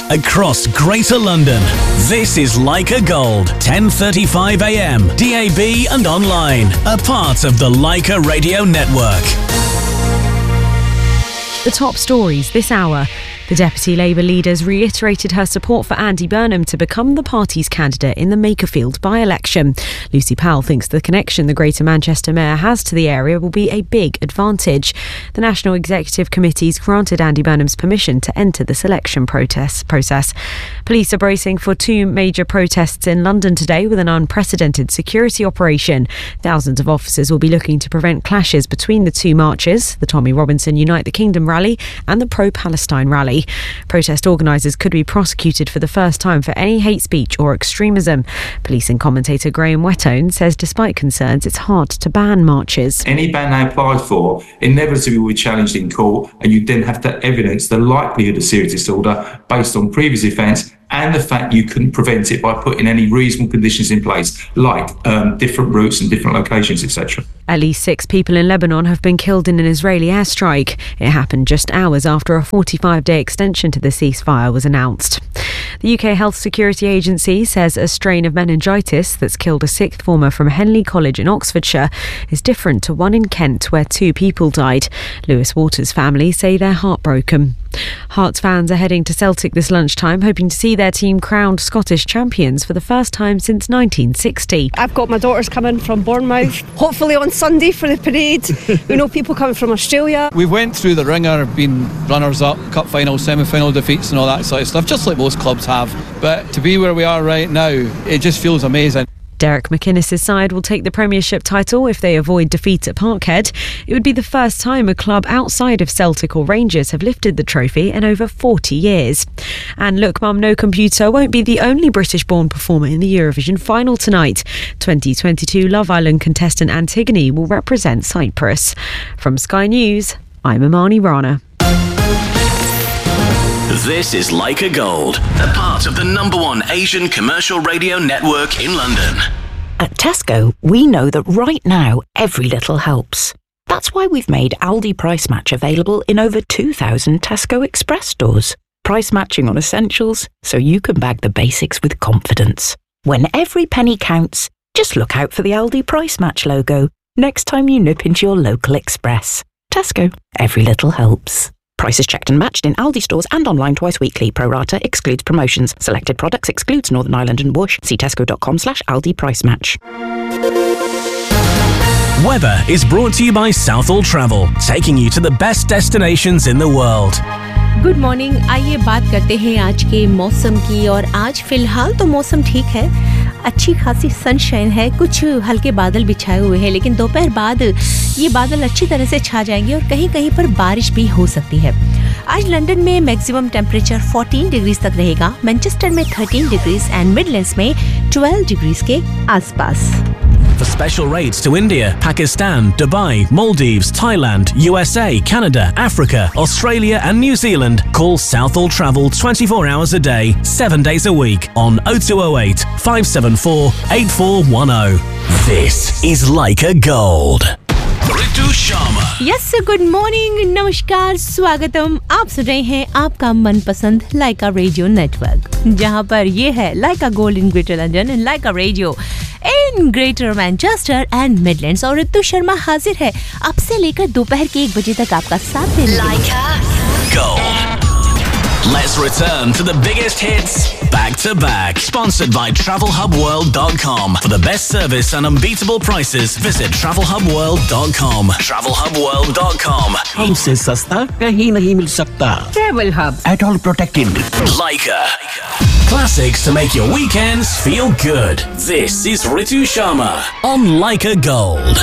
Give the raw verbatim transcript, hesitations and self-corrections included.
across Greater London. This is Leica Gold, ten thirty-five a m, D A B and online, a part of the Leica Radio Network. The top stories this hour. The Deputy Labour leader's reiterated her support for Andy Burnham to become the party's candidate in the Makerfield by-election. Lucy Powell thinks the connection the Greater Manchester Mayor has to the area will be a big advantage. The National Executive Committee's granted Andy Burnham's permission to enter the selection protest process. Police are bracing for two major protests in London today with an unprecedented security operation. Thousands of officers will be looking to prevent clashes between the two marches, the Tommy Robinson Unite the Kingdom rally and the pro-Palestine rally. Protest organisers could be prosecuted for the first time for any hate speech or extremism. Policing commentator Graham Whettone says despite concerns, it's hard to ban marches. Any ban they applied for inevitably will be challenged in court, and you then have to evidence the likelihood of serious disorder based on previous offence and the fact you couldn't prevent it by putting any reasonable conditions in place, like um, different routes and different locations, et cetera. At least six people in Lebanon have been killed in an Israeli airstrike. It happened just hours after a forty-five day extension to the ceasefire was announced. The U K Health Security Agency says a strain of meningitis that's killed a sixth former from Henley College in Oxfordshire is different to one in Kent where two people died. Lewis Waters' family say they're heartbroken. Hearts fans are heading to Celtic this lunchtime, hoping to see their team crowned Scottish champions for the first time since nineteen sixty. I've got my daughters coming from Bournemouth, hopefully on Sunday for the parade. We know people coming from Australia. We went through the ringer, been runners-up, cup final, semi-final defeats and all that sort of stuff, just like most clubs have. But to be where we are right now, it just feels amazing. Derek McInnes' side will take the Premiership title if they avoid defeat at Parkhead. It would be the first time a club outside of Celtic or Rangers have lifted the trophy in over forty years. And Look Mum No Computer won't be the only British-born performer in the Eurovision final tonight. twenty twenty-two Love Island contestant Antigone will represent Cyprus. From Sky News, I'm Amani Rana. This is Leica Gold, a part of the number one Asian commercial radio network in London. At Tesco, we know that right now, every little helps. That's why we've made Aldi Price Match available in over two thousand Tesco Express stores. Price matching on essentials, so you can bag the basics with confidence. When every penny counts, just look out for the Aldi Price Match logo next time you nip into your local Express. Tesco, every little helps. Prices checked and matched in Aldi stores and online twice weekly. Pro rata excludes promotions. Selected products excludes Northern Ireland and Bush. See tesco.com slash Aldi Price Match. Weather is brought to you by Southall Travel, taking you to the best destinations in the world. Good morning, आइए बात करते हैं आज के मौसम की। और आज फिलहाल तो मौसम ठीक है, अच्छी खासी सनशाइन है, कुछ हल्के बादल बिछाए हुए हैं, लेकिन दोपहर बाद ये बादल अच्छी तरह से छा जाएंगे और कहीं कहीं पर बारिश भी हो सकती है। आज लंदन में मैक्सिमम टेम्परेचर चौदह डिग्रीज तक रहेगा, मैनचेस्टर में तेरह डिग्रीज एंड मिडलैंड्स में बारह डिग्रीज के आसपास। For special rates to India, Pakistan, Dubai, Maldives, Thailand, U S A, Canada, Africa, Australia and New Zealand, call Southall Travel twenty-four hours a day, seven days a week on oh two oh eight, five seven four, eight four one oh. This is Leica Gold. Ritu Sharma. Yes, good morning, नमस्कार, स्वागतम। आप सुन रहे हैं आपका मनपसंद लाइका radio network, जहां पर ये है लाइका gold in greater London and Lyca radio in greater Manchester and Midlands. और रितु शर्मा हाजिर है अब से लेकर दोपहर के एक बजे तक आपका साथ देने। Leica Gold. Let's return to the biggest hits back to back. Sponsored by travel hub world dot com. For the best service and unbeatable prices, visit travel hub world dot com. travel hub world dot com. हमसे सस्ता कहीं नहीं मिल सकता। Travel Hub. At all protected. Leica. Classics to make your weekends feel good. This is Ritu Sharma on Leica Gold.